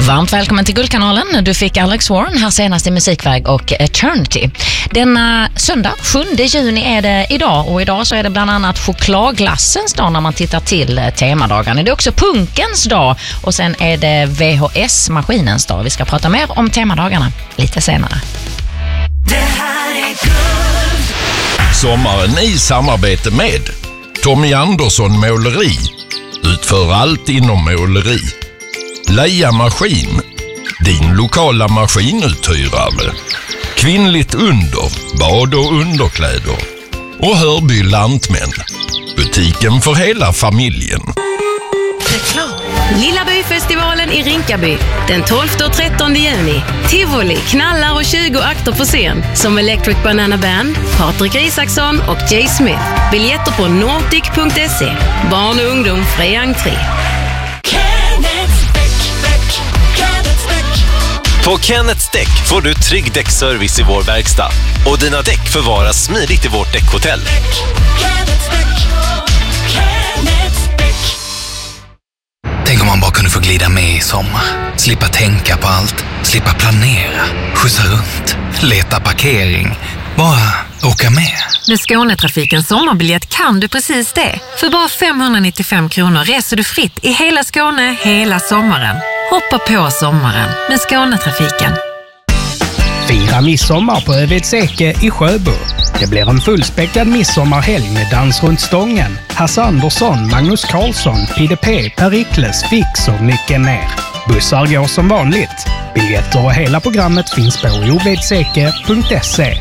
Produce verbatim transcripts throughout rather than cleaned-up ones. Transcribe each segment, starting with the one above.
Varmt välkommen till Guldkanalen. Du fick Alex Warren här senast i Musikväg och Eternity. Denna söndag, sjunde juni är det idag, och idag så är det bland annat chokladglassens dag när man tittar till temadagarna. Det är också punkens dag och sen är det V H S-maskinens dag. Vi ska prata mer om temadagarna lite senare. Det här är Guld. Sommaren i samarbete med Tommy Andersson Måleri. Utför allt inom måleri. Leia Maskin, din lokala maskinuthyrare. Kvinnligt under, bad och underkläder. Och Hörby Lantmän, butiken för hela familjen. Lilla Byfestivalen i Rinkaby den tolfte och trettonde juni. Tivoli, knallar och tjugo akter på scen som Electric Banana Band, Patrik Isaksson och Jay Smith. Biljetter på nordic punkt se. Barn och ungdom fri entré. På Kenneths däck får du trygg däckservice i vår verkstad. Och dina däck förvaras smidigt i vårt däckhotell. Tänk om man bara kunde få glida med i sommar. Slippa tänka på allt. Slippa planera. Skjutsa runt. Leta parkering. Bara åka med. Med Skånetrafikens sommarbiljett kan du precis det. För bara femhundranittiofem kronor reser du fritt i hela Skåne hela sommaren. Hoppa på sommaren med Skånetrafiken. Fira midsommar på Övedseke i Sjöbo. Det blir en fullspäckad midsommarhelg med dans runt stången. Hasse Andersson, Magnus Karlsson, P D P, Perikles, Fix och mycket mer. Bussar går som vanligt. Biljetter och hela programmet finns på ovedseke punkt se.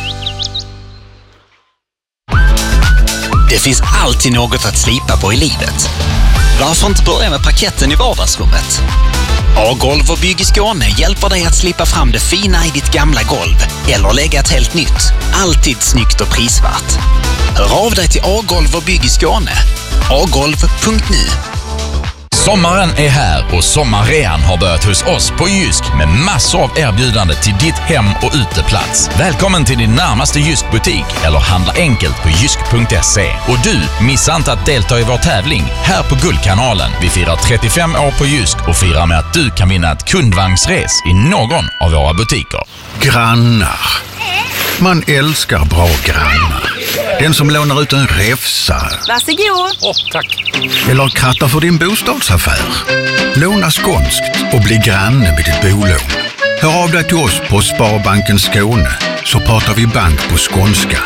Det finns alltid något att slipa på i livet. Varför inte börja med parketten i vardagsrummet? A-golv och Bygg i Skåne hjälper dig att slipa fram det fina i ditt gamla golv eller lägga ett helt nytt. Alltid snyggt och prisvärt. Hör av dig till A-golv och Bygg i Skåne. a golv punkt nu. Sommaren är här och sommarrean har börjat hos oss på Jysk med massor av erbjudande till ditt hem och uteplats. Välkommen till din närmaste Jysk-butik eller handla enkelt på jysk punkt se. Och du, missa inte att delta i vår tävling här på Guldkanalen. Vi firar trettiofem år på Jysk och firar med att du kan vinna ett kundvagnsres i någon av våra butiker. Grannar. Man älskar bra grannar. Den som lånar ut en räfsa. Varsågod. Åh, tack. Eller krattar för din bostadsaffär. Låna skånskt och bli granne med ditt bolån. Hör av dig till oss på Sparbanken Skåne så pratar vi bank på skånska.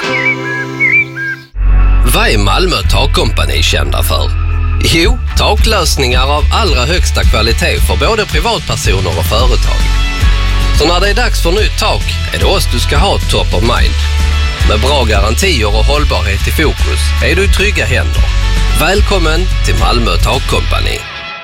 Vad är Malmö takkompani kända för? Jo, taklösningar av allra högsta kvalitet för både privatpersoner och företag. Så när det är dags för nytt tak är det oss du ska ha top of mind. Med bra garantier och hållbarhet i fokus är du i trygga händer. Välkommen till Malmö Takkompani.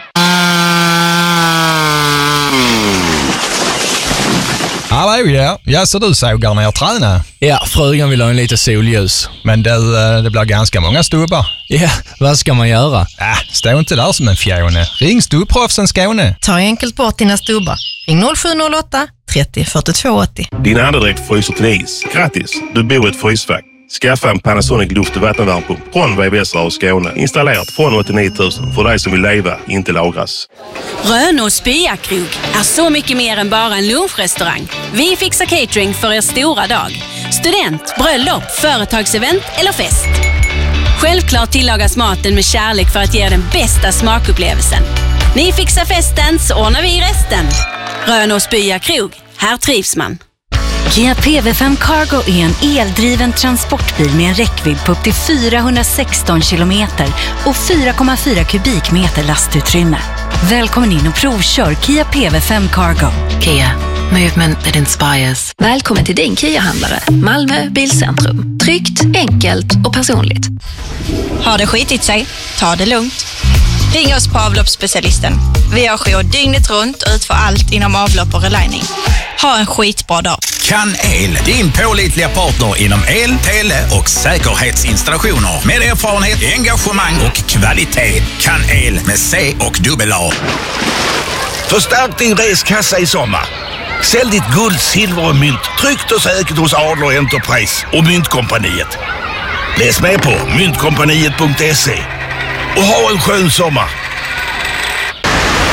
Hallå, ja. Ja, så du sågar när jag tränar? Ja, frugan vill ha en lite solljus. Men det, det blir ganska många stubbar. Ja, vad ska man göra? Äh, stå inte där som en fjone. Ring Stubbproffsen Skåne. Ta enkelt bort dina stubbar. Ring noll sju noll åtta trettio fyrtiotvå åttio. Din andedräkt fryser till is. Grattis, du bor i ett frysfack. Skaffa en Panasonic luft- och vattenvärmepump från V V S och Skåne. Installerat från åttionio tusen för dig som vill leva, inte lagras. Rönås Byakrog är så mycket mer än bara en lunchrestaurang. Vi fixar catering för er stora dag. Student, bröllop, företagsevent eller fest. Självklart tillagas maten med kärlek för att ge den bästa smakupplevelsen. Ni fixar festen så ordnar vi resten. Rönås Byakrog, här trivs man. Kia P V fem Cargo är en eldriven transportbil med en räckvidd på upp till fyrahundrasexton kilometer och fyra komma fyra kubikmeter lastutrymme. Välkommen in och provkör Kia P V fem Cargo. Kia, movement that inspires. Välkommen till din Kia-handlare, Malmö Bilcentrum. Tryggt, enkelt och personligt. Har det skitit sig? Ta det lugnt. Ring oss på avloppsspecialisten. Vi har jour dygnet runt och utför allt inom avlopp och relining. Ha en skitbra dag. Kan El, din pålitliga partner inom el, tele och säkerhetsinstallationer. Med erfarenhet, engagemang och kvalitet. Kan El med C och dubbel A. Förstärk din reskassa i sommar. Sälj ditt guld, silver och mynt tryggt och säkert hos Adler Enterprise och Myntkompaniet. Läs med på myntkompaniet punkt se och ha en skön sommar.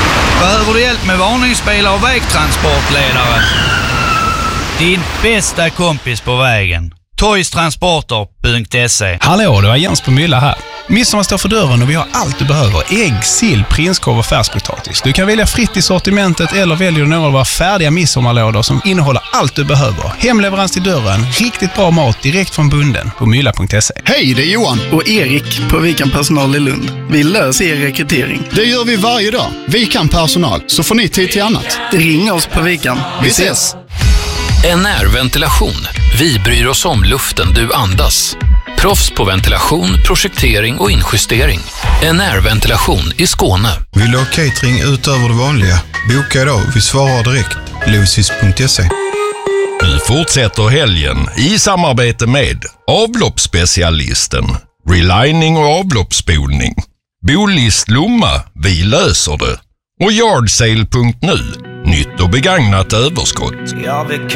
Behöver du hjälp med varningsbilar och vägtransportledare? Din bästa kompis på vägen. toys transporter punkt se. Hallå, det var Jens på Mylla här. Midsommar står för dörren och vi har allt du behöver. Ägg, sill, prinskorv och färskpotatis. Du kan välja fritt i sortimentet eller väljer några av våra färdiga midsommarlådor som innehåller allt du behöver. Hemleverans till dörren, riktigt bra mat direkt från bunden på mylla punkt se. Hej, det är Johan och Erik på Vikan Personal i Lund. Vi löser er rekrytering. Det gör vi varje dag. Vikan Personal, så får ni tid till annat. Ring oss på Vikan. Vi ses! N R-ventilation. Vi bryr oss om luften du andas. Proffs på ventilation, projektering och injustering. N R-ventilation i Skåne. Vill du ha catering utöver det vanliga? Boka idag, vi svarar direkt. Lucis punkt se. Nu fortsätter helgen i samarbete med avloppsspecialisten, relining och avloppsspolning, Bolist Lomma, vi löser det, och yardsale punkt nu, nytt och begagnat överskott.